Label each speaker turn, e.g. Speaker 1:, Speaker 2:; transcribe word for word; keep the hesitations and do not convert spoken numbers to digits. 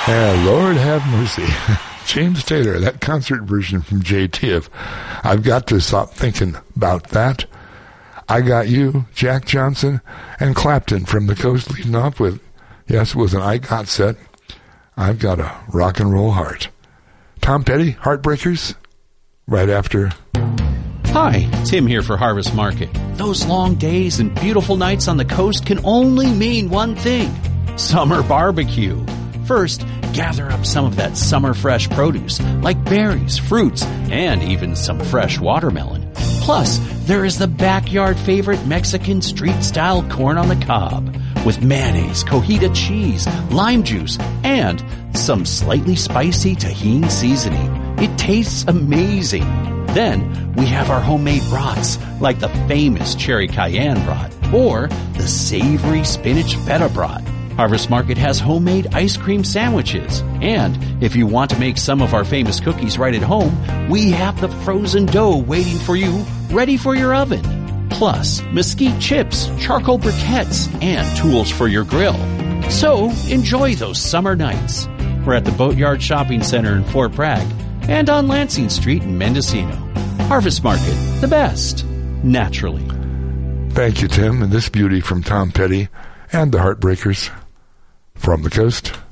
Speaker 1: And Lord have mercy. James Taylor, that concert version from J Tiff. I've got to stop thinking about that. I Got You, Jack Johnson, and Clapton from the Coast leading off with, yes, it was an I Got set. I've got a rock and roll heart. Tom Petty, Heartbreakers, right after.
Speaker 2: Hi, Tim here for Harvest Market. Those long days and beautiful nights on the coast can only mean one thing: summer barbecue. First, gather up some of that summer fresh produce, like berries, fruits, and even some fresh watermelon. Plus, there is the backyard favorite Mexican street-style corn on the cob, with mayonnaise, cojita cheese, lime juice, and some slightly spicy tahini seasoning. It tastes amazing. Then, we have our homemade brats, like the famous cherry cayenne brat, or the savory spinach feta brat. Harvest Market has homemade ice cream sandwiches. And if you want to make some of our famous cookies right at home, we have the frozen dough waiting for you, ready for your oven. Plus, mesquite chips, charcoal briquettes, and tools for your grill. So, enjoy those summer nights. We're at the Boatyard Shopping Center in Fort Bragg and on Lansing Street in Mendocino. Harvest Market, the best, naturally.
Speaker 1: Thank you, Tim, and this beauty from Tom Petty and the Heartbreakers from the Coast.